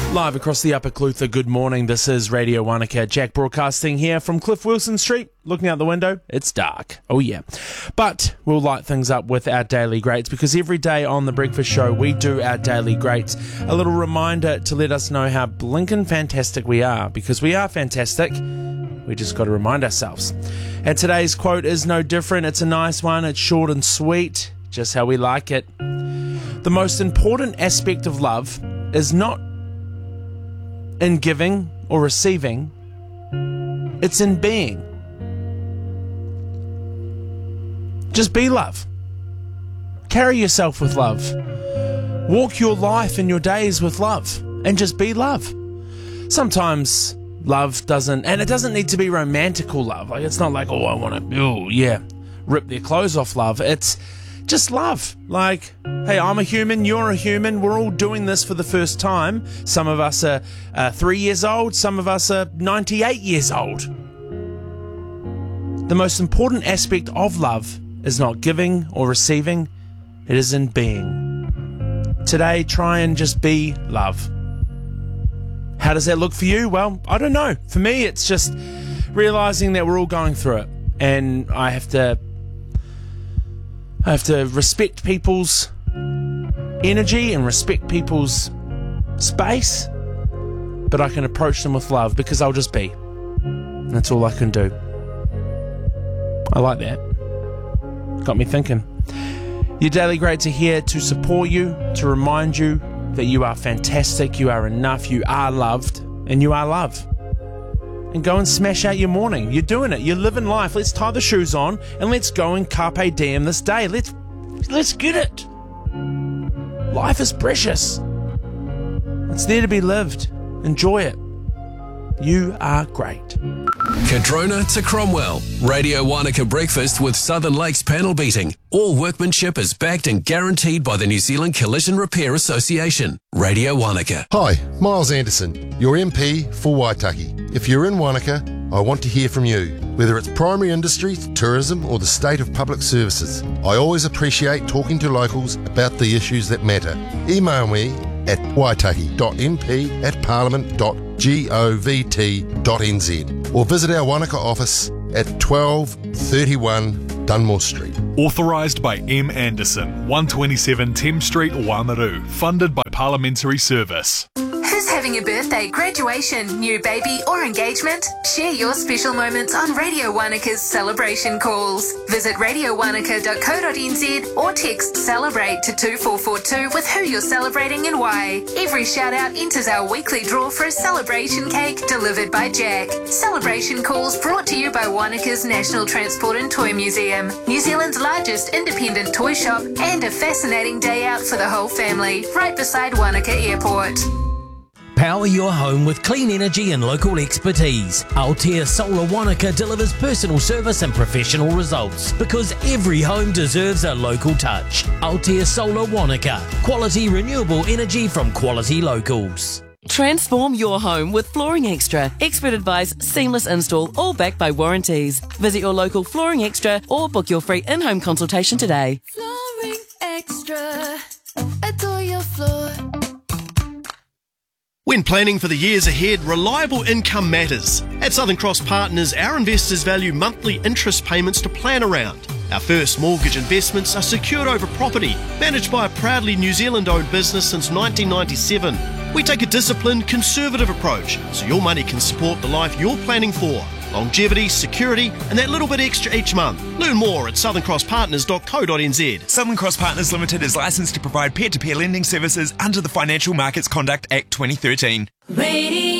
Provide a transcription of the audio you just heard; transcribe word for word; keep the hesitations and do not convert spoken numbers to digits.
Live across the Upper Clutha, good morning. This is Radio Wanaka. Jack broadcasting here from Cliff Wilson Street. Looking out the window, it's dark. Oh yeah. But we'll light things up with our daily greats, because every day on The Breakfast Show we do our daily greats. A little reminder to let us know how blinkin' fantastic we are, because we are fantastic. We just got to remind ourselves. And today's quote is no different. It's a nice one. It's short and sweet, just how we like it. The most important aspect of love is not in giving or receiving, it's in being. Just be love. Carry yourself with love. Walk your life and your days with love, and just be love. Sometimes love doesn't, and it doesn't need to be romantical love. Like, it's not like, oh, I want to, oh yeah, rip their clothes off love. It's just love. Like, hey, I'm a human, you're a human, we're all doing this for the first time. Some of us are uh, three years old, some of us are ninety-eight years old. The most important aspect of love is not giving or receiving, it is in being. Today, try and just be love. How does that look for you? Well, I don't know. For me, it's just realising that we're all going through it, and I have to I have to respect people's energy and respect people's space, but I can approach them with love, because I'll just be. That's all I can do. I like that. Got me thinking. Your daily greats are here to support you, to remind you that you are fantastic, you are enough, you are loved, and you are love. And go and smash out your morning. You're doing it. You're living life. Let's tie the shoes on and let's go and carpe diem this day. Let's let's get it. Life is precious. It's there to be lived. Enjoy it. You are great. Cadrona to Cromwell. Radio Wanaka Breakfast with Southern Lakes Panel Beating. All workmanship is backed and guaranteed by the New Zealand Collision Repair Association. Radio Wanaka. Hi, Miles Anderson, your M P for Waitaki. If you're in Wanaka, I want to hear from you. Whether it's primary industries, tourism or the state of public services, I always appreciate talking to locals about the issues that matter. Email me at waitaki.mp at parliament.govt.nz or visit our Wanaka office at twelve thirty-one Dunmore Street. Authorised by M. Anderson, one twenty-seven Thames Street, Waimaru. Funded by Parliamentary Service. Who's having a birthday, graduation, new baby or engagement? Share your special moments on Radio Wanaka's celebration calls. Visit radio wanaka dot co dot n z or text CELEBRATE to two four four two with who you're celebrating and why. Every shout out enters our weekly draw for a celebration cake delivered by Jack. Celebration calls brought to you by Wanaka's National Transport and Toy Museum, New Zealand's largest independent toy shop, and a fascinating day out for the whole family, right beside Wanaka Airport. Power your home with clean energy and local expertise. Altea Solar Wanaka delivers personal service and professional results, because every home deserves a local touch. Altea Solar Wanaka. Quality renewable energy from quality locals. Transform your home with Flooring Extra. Expert advice, seamless install, all backed by warranties. Visit your local Flooring Extra or book your free in-home consultation today. Flooring Extra. Adore your floor. When planning for the years ahead, reliable income matters. At Southern Cross Partners, our investors value monthly interest payments to plan around. Our first mortgage investments are secured over property, managed by a proudly New Zealand-owned business since nineteen ninety-seven. We take a disciplined, conservative approach, so your money can support the life you're planning for. Longevity, security, and that little bit extra each month. Learn more at southern cross partners dot co dot n z. Southern Cross Partners Limited is licensed to provide peer-to-peer lending services under the Financial Markets Conduct Act twenty thirteen. Radio